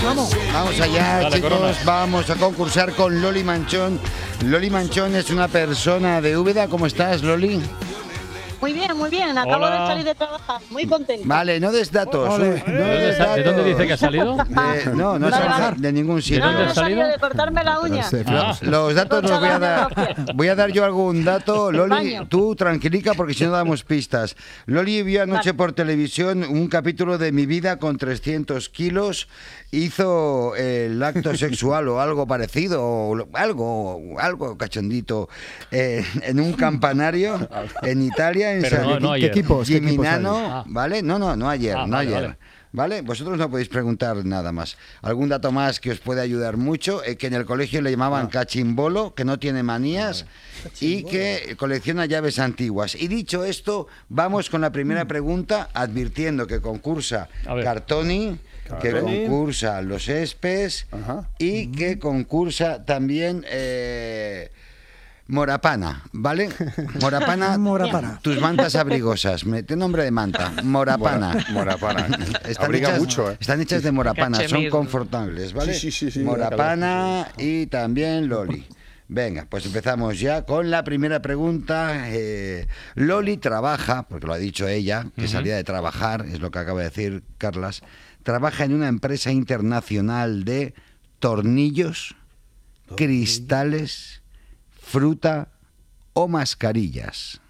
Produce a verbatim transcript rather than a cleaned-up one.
vamos. Vamos allá, Dale, chicos. Corona. Vamos a concursar con Loli Manchón. Loli Manchón es una persona de Úbeda. ¿Cómo estás, Loli? Muy bien, muy bien. Acabo Hola. de salir de trabajar. Muy contenta. Vale, no des datos. Ole. ¿eh? No ¿De dónde, des está- de datos. dónde dice que ha salido? De- no, no Vale, es vale. de ningún sitio. No, dónde no has he salido salido? de cortarme la uña. Ah. Los datos los voy a dar. Voy a dar yo algún dato. Loli, baño. tú tranquilica porque si no damos pistas. Loli vio anoche Vale. por televisión un capítulo de Mi vida con trescientos kilos. Hizo el acto sexual o algo parecido, o algo, algo cachondito, eh, en un campanario en Italia, en Pero San no- no ayer. ¿Qué equipos? ¿Qué equipos Gimignano, hay? Ah. ¿vale? No, no, no ayer, Ah, no vale, ayer. vale. ¿Vale? Vosotros no podéis preguntar nada más. Algún dato más que os puede ayudar mucho, eh, que en el colegio le llamaban cachimbolo, que no tiene manías y que colecciona llaves antiguas. Y dicho esto, vamos con la primera pregunta, advirtiendo que concursa A ver. Cartoni, que Cartoni. concursa Los Espes Ajá. y que concursa también... eh, Morapana, ¿vale? Morapana, Morapana. tus mantas abrigosas. Mete nombre de manta. Morapana. Morapana. Están Abriga hechas, mucho, ¿eh? Están hechas de morapana, son Cachemir. confortables, ¿vale? Sí, sí, sí, sí, Morapana y también Loli. Venga, pues empezamos ya con la primera pregunta. Eh, Loli trabaja, porque lo ha dicho ella, que salía de trabajar, es lo que acaba de decir Carlas, trabaja en una empresa internacional de tornillos, cristales, fruta o mascarillas.